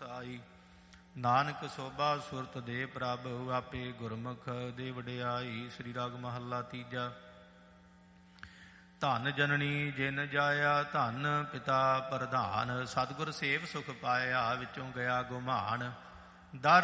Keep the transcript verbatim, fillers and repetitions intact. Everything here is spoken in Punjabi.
ਵਸਾਈ। ਨਾਨਕ ਸੋਭਾ ਸੁਰਤ ਦੇ ਪ੍ਰਭ ਆਪੇ ਗੁਰਮੁਖ ਦੇ ਵਡਿਆਈ। ਸ੍ਰੀ ਰਾਗ ਮਹੱਲਾ ਤੀਜਾ। ਧਨ ਜਨਨੀ ਜਿਨ ਜਾਇਆ ਧਨ ਪਿਤਾ ਪ੍ਰਧਾਨ। ਸਤਿਗੁਰ ਸੇਵ ਸੁਖ ਪਾਇਆ ਵਿੱਚੋਂ ਗਿਆ ਗੁਮਾਨ। ਦਰ